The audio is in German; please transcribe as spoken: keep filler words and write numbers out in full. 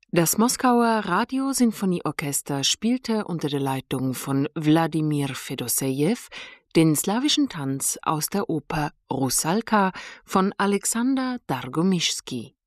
Das Moskauer Radiosinfonieorchester spielte unter der Leitung von Wladimir Fedosejew den slawischen Tanz aus der Oper Rusalka von Alexander Dargomischski.